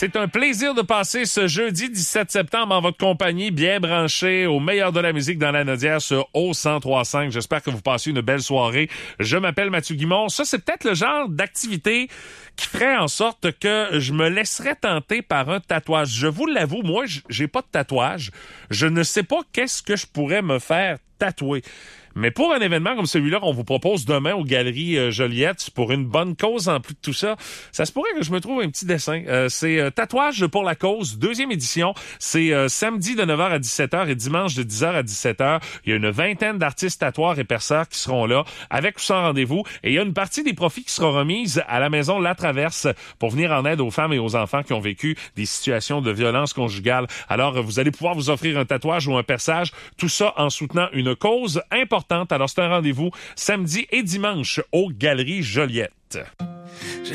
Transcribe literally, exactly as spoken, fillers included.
C'est un plaisir de passer ce jeudi dix-sept septembre en votre compagnie, bien branché au meilleur de la musique dans la Nodière sur O cent trois virgule cinq. J'espère que vous passez une belle soirée. Je m'appelle Mathieu Guimond. Ça, c'est peut-être le genre d'activité qui ferait en sorte que je me laisserais tenter par un tatouage. Je vous l'avoue, moi, j'ai pas de tatouage. Je ne sais pas qu'est-ce que je pourrais me faire tatouer. Mais pour un événement comme celui-là qu'on vous propose demain aux Galeries euh, Joliette, pour une bonne cause en plus de tout ça, ça se pourrait que je me trouve un petit dessin. Euh, c'est euh, Tatouage pour la cause, deuxième édition. C'est euh, samedi de neuf heures à dix-sept heures et dimanche de dix heures à dix-sept heures. Il y a une vingtaine d'artistes tatoueurs et perceurs qui seront là, avec ou sans rendez-vous. Et il y a une partie des profits qui sera remise à la maison La Traverse pour venir en aide aux femmes et aux enfants qui ont vécu des situations de violence conjugale. Alors, vous allez pouvoir vous offrir un tatouage ou un perçage, tout ça en soutenant une cause importante. Alors, c'est un rendez-vous samedi et dimanche aux Galeries Joliette.